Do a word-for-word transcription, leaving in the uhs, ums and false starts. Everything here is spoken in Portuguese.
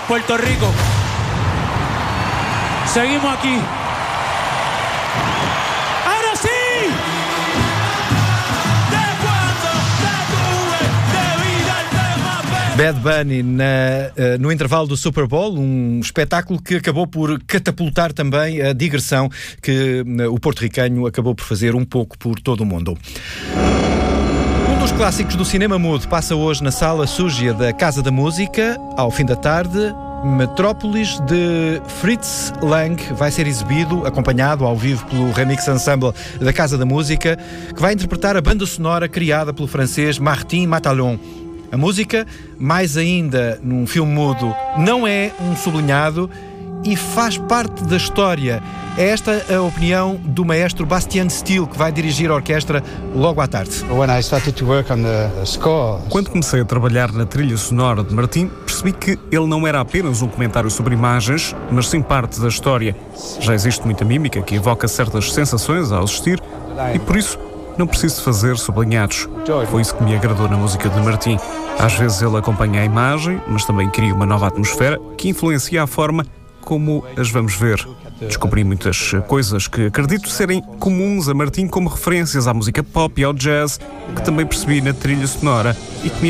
Puerto Rico. Seguimos aqui. Ahora sí. Bad Bunny na, uh, no intervalo do Super Bowl, um espetáculo que acabou por catapultar também a digressão que uh, o porto-ricanho acabou por fazer um pouco por todo o mundo. Um dos clássicos do cinema mudo passa hoje na Sala Súgia da Casa da Música, ao fim da tarde. Metrópolis, de Fritz Lang, vai ser exibido, acompanhado ao vivo pelo Remix Ensemble da Casa da Música, que vai interpretar a banda sonora criada pelo francês Martin Matalon. A música, mais ainda num filme mudo, não é um sublinhado e faz parte da história. É esta a opinião do maestro Bastien Steele, que vai dirigir a orquestra logo à tarde. Quando comecei a trabalhar na trilha sonora de Martin, percebi que ele não era apenas um comentário sobre imagens, mas sim parte da história. Já existe muita mímica que evoca certas sensações ao assistir e, por isso, não preciso fazer sublinhados. Foi isso que me agradou na música de Martin. Às vezes ele acompanha a imagem, mas também cria uma nova atmosfera que influencia a forma como as vamos ver. Descobri muitas coisas que acredito serem comuns a Martin, como referências à música pop e ao jazz, que também percebi na trilha sonora e que me